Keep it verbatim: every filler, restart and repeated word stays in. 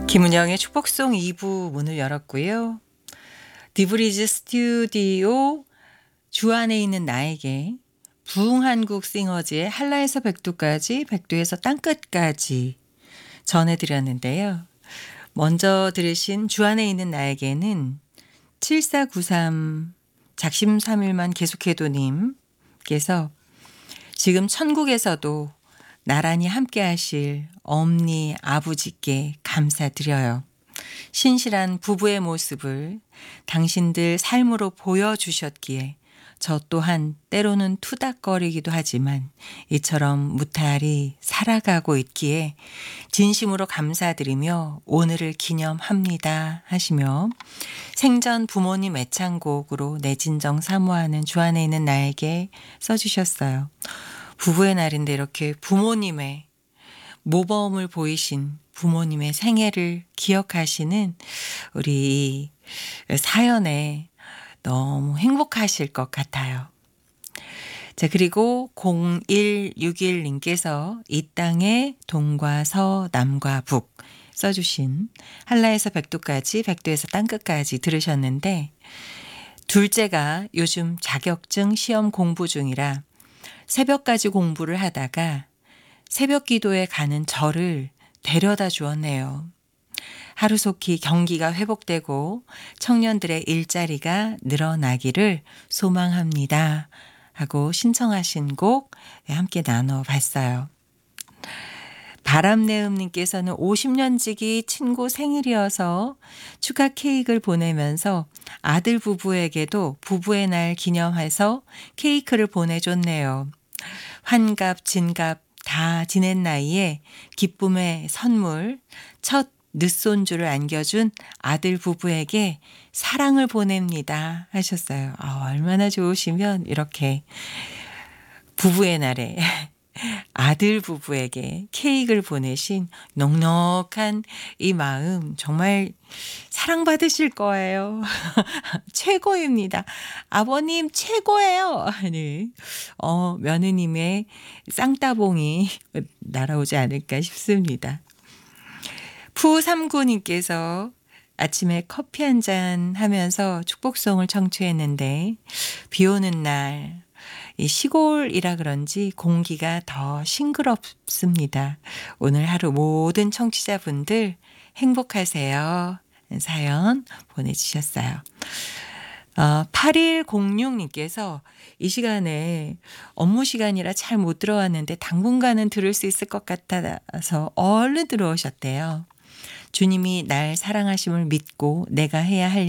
김은영의 축복송 이 부 문을 열었고요. 디브리즈 스튜디오 주 안에 있는 나에게, 부흥한국 싱어즈의 한라에서 백두까지, 백두에서 땅끝까지 전해드렸는데요. 먼저 들으신 주 안에 있는 나에게는 칠사구삼 작심삼일만 계속해도 님께서 지금 천국에서도 나란히 함께 하실 엄니 아버지께 감사드려요. 신실한 부부의 모습을 당신들 삶으로 보여주셨기에 저 또한 때로는 투닥거리기도 하지만 이처럼 무탈히 살아가고 있기에 진심으로 감사드리며 오늘을 기념합니다 하시며, 생전 부모님 애창곡으로 내 진정 사모하는 주 안에 있는 나에게 써주셨어요. 부부의 날인데 이렇게 부모님의 모범을 보이신 부모님의 생애를 기억하시는 우리 사연에 너무 행복하실 것 같아요. 자, 그리고 공일육일 님께서 이 땅의 동과 서 남과 북 써주신 한라에서 백두까지, 백두에서 땅끝까지 들으셨는데, 둘째가 요즘 자격증 시험 공부 중이라 새벽까지 공부를 하다가 새벽 기도에 가는 저를 데려다 주었네요. 하루속히 경기가 회복되고 청년들의 일자리가 늘어나기를 소망합니다 하고 신청하신 곡 함께 나눠봤어요. 바람내음님께서는 오십 년지기 친구 생일이어서 축하 케이크를 보내면서 아들 부부에게도 부부의 날 기념해서 케이크를 보내줬네요. 환갑 진갑 다 지낸 나이에 기쁨의 선물, 첫 늦손주를 안겨준 아들 부부에게 사랑을 보냅니다 하셨어요. 아, 얼마나 좋으시면 이렇게 부부의 날에 아들 부부에게 케이크를 보내신 넉넉한 이 마음, 정말 사랑받으실 거예요. 최고입니다. 아버님 최고예요. 네. 어, 며느님의 쌍따봉이 날아오지 않을까 싶습니다. 푸삼구님께서 아침에 커피 한잔 하면서 축복송을 청취했는데, 비 오는 날 이 시골이라 그런지 공기가 더 싱그럽습니다. 오늘 하루 모든 청취자분들 행복하세요. 사연 보내주셨어요. 어, 팔일공육 님께서 이 시간에 업무 시간이라 잘 못 들어왔는데 당분간은 들을 수 있을 것 같아서 얼른 들어오셨대요. 주님이 날 사랑하심을 믿고 내가 해야 할